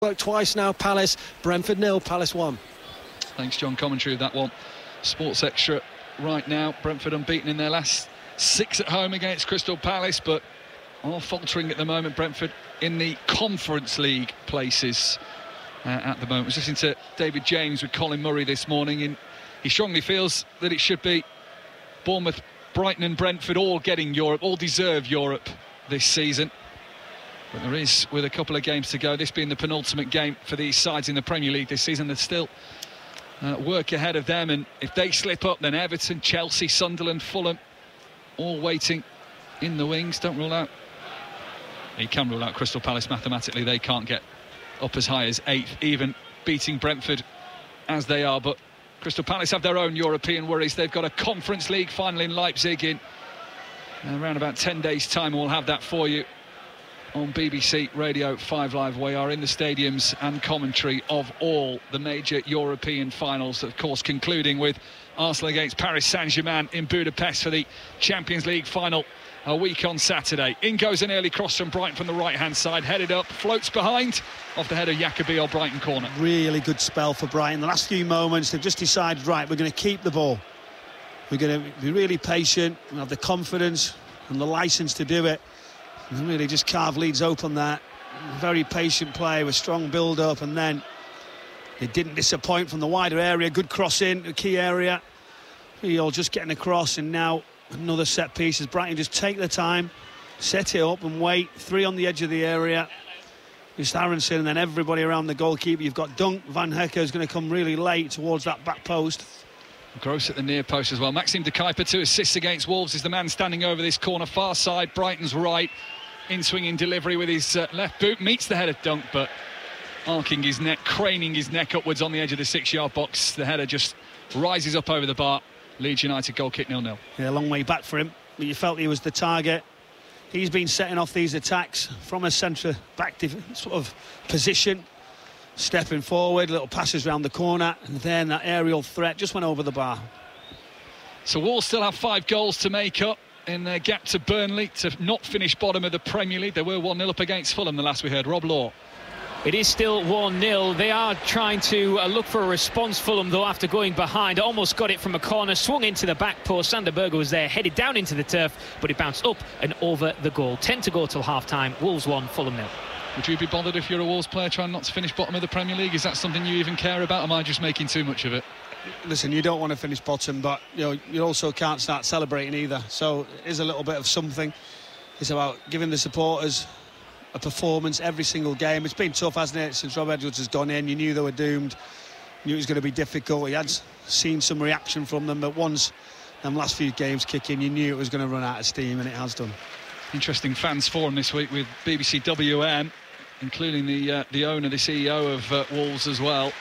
Worked twice now. Palace, Brentford 0, Palace 1. Thanks, John. Commentary of that one. Sports Extra right now. Brentford unbeaten in their last 6 at home against Crystal Palace, but are faltering at the moment. Brentford in the Conference League places at the moment. I was listening to David James with Colin Murray this morning, and he strongly feels that it should be Bournemouth, Brighton and Brentford all getting Europe, all deserve Europe this season. But there is, with a couple of games to go, this being the penultimate game for these sides in the Premier League this season, there's still work ahead of them, and if they slip up, then Everton, Chelsea, Sunderland, Fulham, all waiting in the wings. Don't rule out. You can rule out Crystal Palace mathematically. They can't get up as high as 8th, even beating Brentford as they are. But Crystal Palace have their own European worries. They've got a Conference League final in Leipzig in around about 10 days' time. We'll have that for you on BBC Radio 5 Live. We are in the stadiums and commentary of all the major European finals, of course concluding with Arsenal against Paris Saint-Germain in Budapest for the Champions League final a week on Saturday. In goes an early cross from Brighton from the right-hand side, headed up, floats behind, off the head of Jacobi or Brighton corner. Really good spell for Brighton. The last few moments, they've just decided, right, we're going to keep the ball. We're going to be really patient and have the confidence and the licence to do it. And really just carve Leeds open there. Very patient play with strong build-up, and then they didn't disappoint from the wider area. Good cross in, the key area. All just getting across, and now another set piece as Brighton just take their time, set it up and wait. 3 on the edge of the area. Just Aronson, and then everybody around the goalkeeper. You've got Dunk. Van Hecke is going to come really late towards that back post. Gross at the near post as well. Maxime de Kuyper, 2 assists against Wolves, is the man standing over this corner, far side, Brighton's right. In-swinging delivery with his left boot, meets the head of Dunk, but arcing his neck, craning his neck upwards on the edge of the 6-yard box. The header just rises up over the bar. Leeds United goal kick 0-0. Yeah, a long way back for him, but you felt he was the target. He's been setting off these attacks from a centre-back sort of position, stepping forward, little passes round the corner, and then that aerial threat just went over the bar. So Wolves still have 5 goals to make up in their gap to Burnley to not finish bottom of the Premier League. They were 1-0 up against Fulham the last we heard. Rob Law. It is still 1-0. They are trying to look for a response, Fulham, though, after going behind. Almost got it from a corner, swung into the back post. Sander Berge was there, headed down into the turf, but it bounced up and over the goal. 10 to go till half-time. Wolves 1, Fulham 0. Would you be bothered if you're a Wolves player trying not to finish bottom of the Premier League? Is that something you even care about? Am I just making too much of it? Listen, you don't want to finish bottom, but you also can't start celebrating either. So it is a little bit of something. It's about giving the supporters a performance every single game. It's been tough, hasn't it, since Rob Edwards has gone in. You knew they were doomed, knew it was going to be difficult. You had seen some reaction from them, but once them last few games kick in, you knew it was going to run out of steam, and it has done. Interesting fans forum this week with BBC WM, including the owner, the CEO of Wolves as well.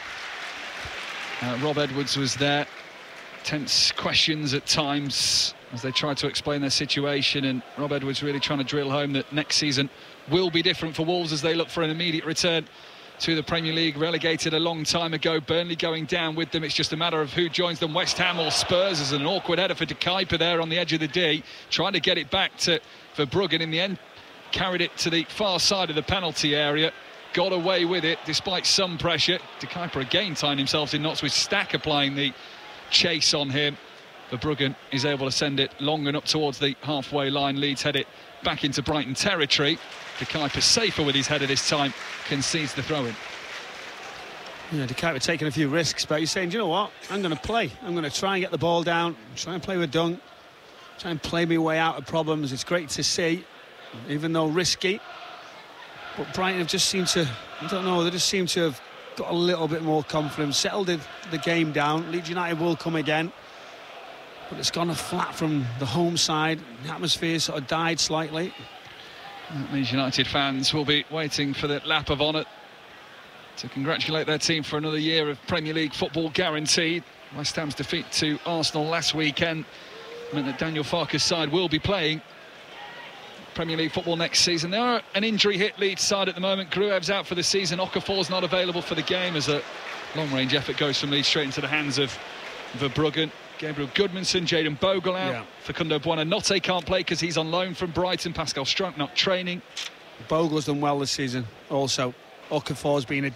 Rob Edwards was there. Tense questions at times as they tried to explain their situation, and Rob Edwards really trying to drill home that next season will be different for Wolves as they look for an immediate return to the Premier League. Relegated a long time ago, Burnley going down with them. It's just a matter of who joins them, West Ham or Spurs. There's an awkward header for de Kuyper there on the edge of the D, trying to get it back to Verbruggen. In the end, carried it to the far side of the penalty area. Got away with it despite some pressure. De Kuyper again tying himself in knots with Stack applying the chase on him. Verbruggen is able to send it long and up towards the halfway line. Leeds head it back into Brighton territory. De Kuyper safer with his header this time, concedes the throw-in. Yeah, De Kuyper taking a few risks, but he's saying, do you know what? I'm going to play. I'm going to try and get the ball down, try and play with Dunk, try and play my way out of problems. It's great to see, even though risky. But Brighton have just seemed to, I don't know, they just seem to have got a little bit more confidence, settled the game down. Leeds United will come again, but it's gone flat from the home side. The atmosphere sort of died slightly. Leeds United fans will be waiting for the lap of honour to congratulate their team for another year of Premier League football guaranteed. West Ham's defeat to Arsenal last weekend meant that Daniel Farke's side will be playing Premier League football next season. They are an injury-hit Leeds side at the moment. Gruev's out for the season. Okafor's not available for the game as a long-range effort goes from Leeds straight into the hands of Verbruggen. Gabriel Goodmanson, Jayden Bogle out. Yeah. Facundo Buonanotte can't play because he's on loan from Brighton. Pascal Struijk not training. Bogle's done well this season also. Okafor's been a